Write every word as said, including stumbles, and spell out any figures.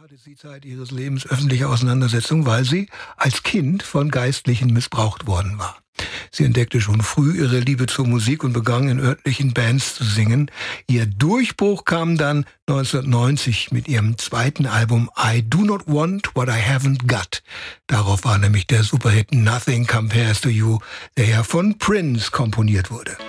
hatte sie Zeit ihres Lebens öffentliche Auseinandersetzung, weil sie als Kind von Geistlichen missbraucht worden war. Sie entdeckte schon früh ihre Liebe zur Musik und begann in örtlichen Bands zu singen. Ihr Durchbruch kam dann neunzehnhundertneunzig mit ihrem zweiten Album I Do Not Want What I Haven't Got. Darauf war nämlich der Superhit Nothing Compares to You, der ja von Prince komponiert wurde.